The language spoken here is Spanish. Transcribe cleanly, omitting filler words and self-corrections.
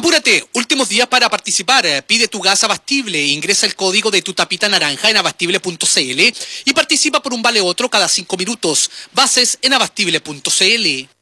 Apúrate, últimos días para participar. Pide tu gas Abastible, ingresa el código de tu tapita naranja en abastible.cl y participa por un vale otro cada 5 minutos. Bases en abastible.cl.